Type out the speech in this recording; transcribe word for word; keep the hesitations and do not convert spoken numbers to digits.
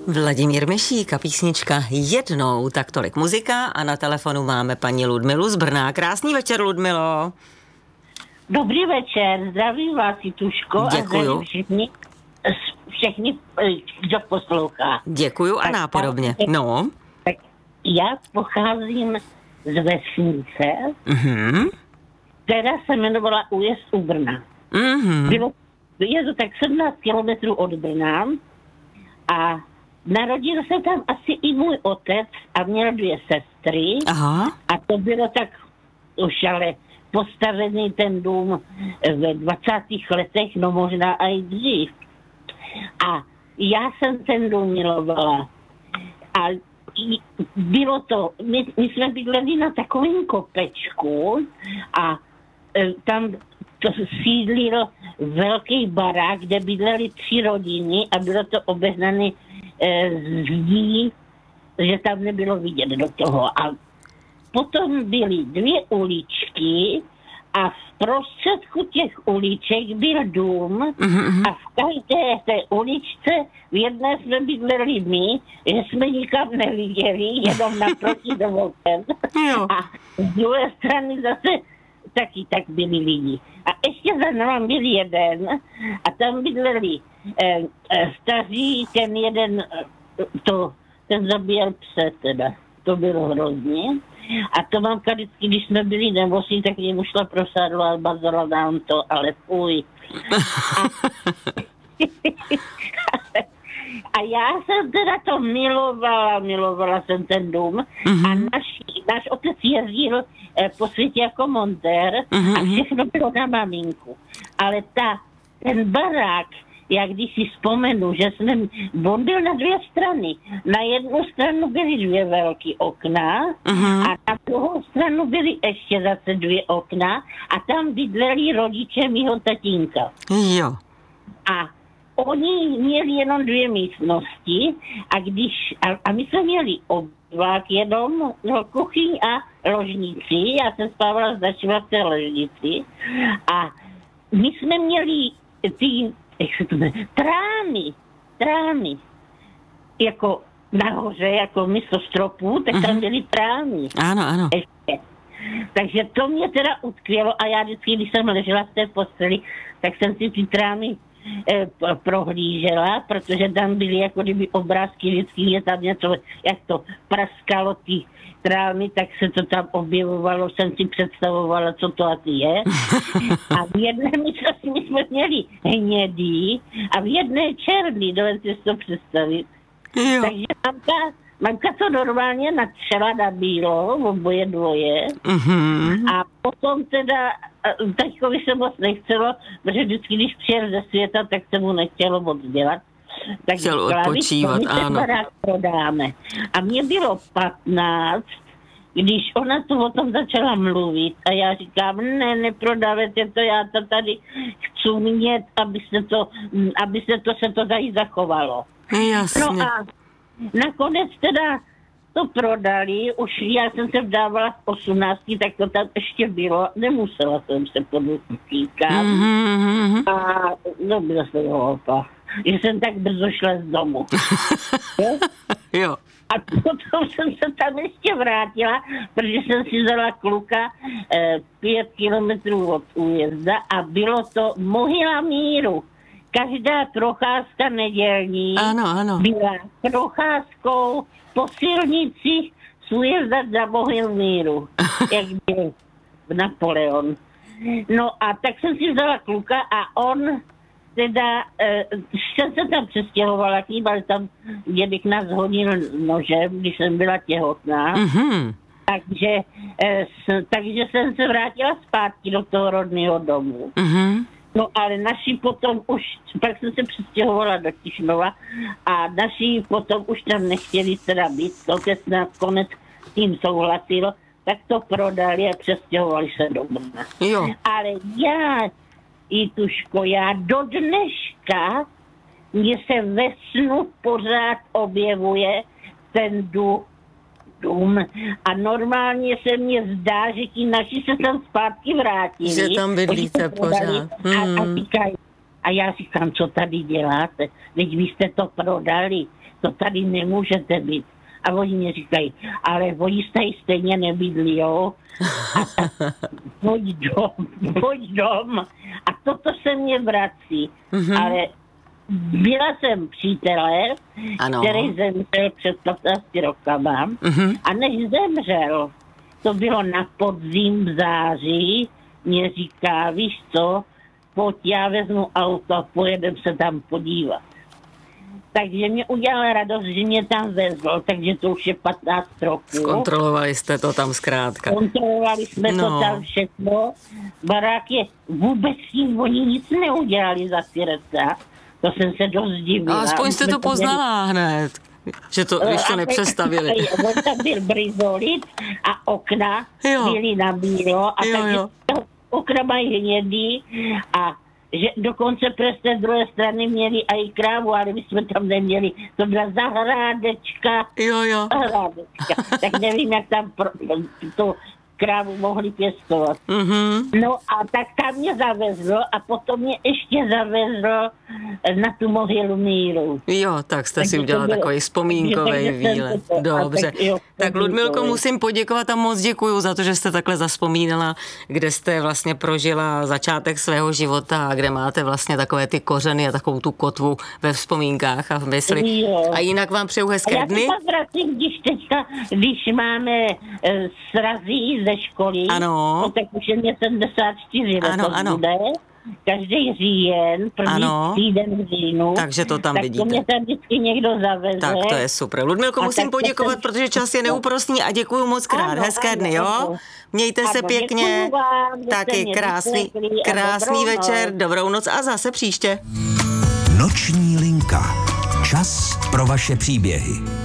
Vladimír Mešík a písnička Jednou, tak tolik muzika a na telefonu máme paní Ludmilu z Brna. Krásný večer, Ludmilo. Dobrý večer, zdravím vás, Jituško. Děkuju. A zdravím všechny, všechny, kdo poslouchá. Děkuju a nápodobně. No. Tak já pocházím z vesnice, Mhm. která se jmenovala Újezd u Brna. Mhm. Bylo, je to tak sedmnáct kilometrů od Brna a narodil se tam asi i můj otec a měl dvě sestry. Aha. A to bylo tak už ale postavený ten dům ve dvacátých letech, no možná i dřív. A já jsem ten dům milovala. A bylo to, my, my jsme bydleli na takovém kopečku a e, tam to sídlil velký barák, kde bydleli tři rodiny a bylo to obehnané e, zdí, že tam nebylo vidět do toho. A potom byly dvě uličky a v prostředku těch uliček byl dům a v každé té uličce v jedné jsme bydleli my, že jsme nikam neviděli, jenom naproti domovem. A z druhé strany zase taky tak byli lidi. A ještě za námi byl jeden a tam bydleli eh, eh, staří, ten jeden, to, ten zabíjel pse teda, to bylo hrozně. A to mamka vždycky, když jsme byli nemocní, tak němu šla prosádlo a bazala nám to, ale fuj. A, a já jsem teda to milovala, milovala jsem ten dům mm-hmm. a naš, náš otec jezdil eh, po světě jako montér mm-hmm. a všechno bylo na maminku. Ale ta, ten barák, já když si vzpomenu, že jsme, on byl na dvě strany. Na jednu stranu byly dvě velké okna uh-huh. a na druhou stranu byly ještě zase dvě okna a tam bydleli rodiče mýho tatínka. Jo. A oni měli jenom dvě místnosti a když, a, a my jsme měli obvák jenom, no, kuchyň a ložnici. Já jsem spávala začala v té ložnici a my jsme měli ty jak se to jmenuje, trámy, trámy, jako nahoře, jako místo stropů, tak tam byly trámy. Ano, ano. Ještě. Takže to mě teda utkvělo a já vždycky, když jsem ležela v té posteli, tak jsem si ty trámy eh, prohlížela, protože tam byly jako kdyby obrázky, vždycky je tam něco, jak to praskalo ty trámy, tak se to tam objevovalo, jsem si představovala, co to asi je. A v jedné místnosti my jsme měli hnědý a v jedné černý, dovedete si to představit. Jo. Takže mamka, mamka to normálně natřela na bílo, oboje dvoje. Mm-hmm. A potom teda, taťkovi se moc nechcelo, protože vždycky, když přijel ze světa, tak se mu nechtělo moc dělat. Tak chtěl odpočívat, ano. Prodáme. A mně bylo patnáct, když ona to o tom začala mluvit a já říkám, ne, neprodávajte to, já to tady chci mít, aby se to, aby se to, se to tady zachovalo. Jasně. No a nakonec teda to prodali, už já jsem se vdávala v osmnácti, tak to tam ještě bylo, nemusela jsem se podotýkat. Mm-hmm. A no, byla jsem hloupá, že jsem tak brzo šla z domu. Jo? Jo. A potom jsem se tam ještě vrátila, protože jsem si vzala kluka eh, pět kilometrů od újezda a bylo to Mohyla míru. Každá procházka nedělní ano, ano. byla procházkou po silnici z újezda za Mohyl míru, jak byl Napoleon. No a tak jsem si vzala kluka a on teda, e, jsem se tam přestěhovala, kýbal tam, kde bych nás hodil nožem, když jsem byla těhotná. Mm-hmm. Takže, e, s, takže jsem se vrátila zpátky do toho rodného domu. Mm-hmm. No ale naši potom už, pak jsem se přestěhovala do Tišnova a naši potom už tam nechtěli teda být, to teď nakonec s tím souhlasilo, tak to prodali a přestěhovali se do Brna. Jo. Ale já Jituško, já do dneška mně se ve snu pořád objevuje ten dům a normálně se mně zdá, že ti naši se tam zpátky vrátili. Že tam bydlíte pořád. Hmm. A, a říkají, A já říkám, co tady děláte? Teď vy jste to prodali, to tady nemůžete být. A oni mi říkají, ale oni tady stejně nebydlí, jo? A, pojď dom, pojď dom. A toto se mě vrací. Mm-hmm. Ale byla jsem přítelé, ano. který zemřel před patnácti rokama. Mm-hmm. A než zemřel, to bylo na podzim v září, mě říká, víš co, pojď, já vezmu auto a pojedem se tam podívat. Takže mě udělala radost, že mě tam vezl, takže to už je patnáct roků. Kontrolovali jste to tam zkrátka. Kontrolovali jsme no. to tam všechno. Barák je vůbec tím, oni nic neudělali za ty reta. To jsem se dost divila. A aspoň jste to poznala měli... hned, že to, když to nepřestavili. On tam byl brizolit a okna jo. byly na bílo a jo, takže jo. okna mají hnědý a že dokonce přes té druhé strany měli i krávu, ale my jsme tam neměli. To byla zahrádečka. Jo, jo. Zahrádečka. Tak nevím, jak tam pro, to krávu mohli pěstovat. Mm-hmm. No a tak tam mě zavezlo a potom mě ještě zavezlo na tu mohylu míru. Jo, tak jste tak si udělala takový vzpomínkový výlet. Dobře. Tak, jo, tak Ludmilko, musím poděkovat a moc děkuju za to, že jste takhle zazpomínala, kde jste vlastně prožila začátek svého života a kde máte vlastně takové ty kořeny a takovou tu kotvu ve vzpomínkách a v mysli. Jo. A jinak vám přeju hezké dny. Já se vracím, když teďka, když máme e, srazí ze školy, ano. No, tak už je mě sedmdesát čtyři let ano. bude. Každý říjen, první ano. týden v říjnu. Takže to tam tak vidíte. Tak to mě tam vždycky někdo zaveze. Tak to je super. Ludmilko, a musím poděkovat, jsem... protože čas je neúprosný a děkuju moc krát. Ano, Hezké ano, dny, jo? Ano. Mějte ano, se pěkně. Vám, taky krásný, krásný večer, noc. Dobrou noc a zase příště. Noční linka. Čas pro vaše příběhy.